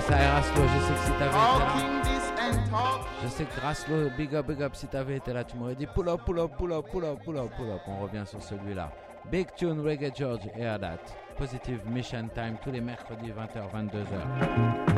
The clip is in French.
ça, Raslo, je sais que si t'avais été là, je sais que Raslo, big up, si t'avais été là, tu m'aurais dit pull up. On revient sur celui-là. Big Tune, Reggae George, Air That. Positive Mission Time, tous les mercredis, 20h, 22h.